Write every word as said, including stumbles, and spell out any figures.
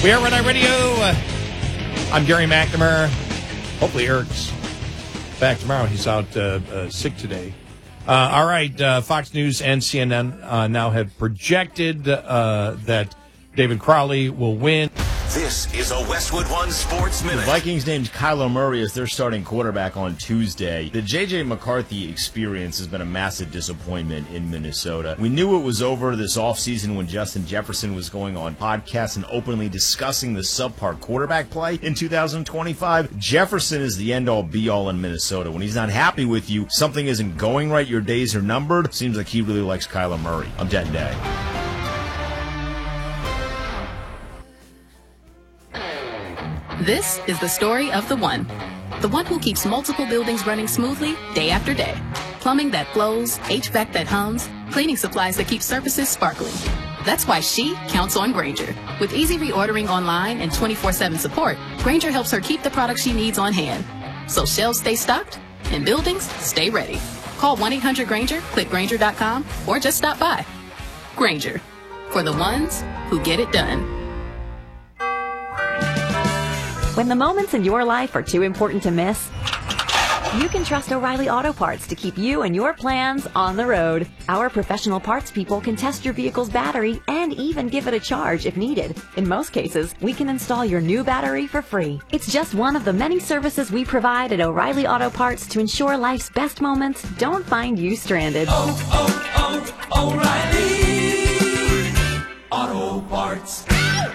We are Red Eye Radio. Uh, I'm Gary McNamara. Hopefully Eric's back tomorrow. He's out uh, uh, sick today. Uh, all right, uh, Fox News and C N N uh, now have projected uh, that David Crowley will win. This is a Westwood One Sports Minute. The Vikings named Kyler Murray as their starting quarterback on Tuesday. The J J. McCarthy experience has been a massive disappointment in Minnesota. We knew it was over this offseason when Justin Jefferson was going on podcasts and openly discussing the subpar quarterback play in two thousand twenty-five. Jefferson is the end-all, be-all in Minnesota. When he's not happy with you, something isn't going right, your days are numbered. Seems like he really likes Kyler Murray. I'm Denton Day. This is the story of the one. The one who keeps multiple buildings running smoothly day after day. Plumbing that flows, H V A C that hums, cleaning supplies that keep surfaces sparkling. That's why she counts on Grainger. With easy reordering online and twenty-four seven support, Grainger helps her keep the products she needs on hand. So shelves stay stocked and buildings stay ready. Call one eight hundred Grainger, click Grainger dot com, or just stop by. Grainger, for the ones who get it done. When the moments in your life are too important to miss, you can trust O'Reilly Auto Parts to keep you and your plans on the road. Our professional parts people can test your vehicle's battery and even give it a charge if needed. In most cases, we can install your new battery for free. It's just one of the many services we provide at O'Reilly Auto Parts to ensure life's best moments don't find you stranded. Oh, oh, oh, O'Reilly Auto Parts.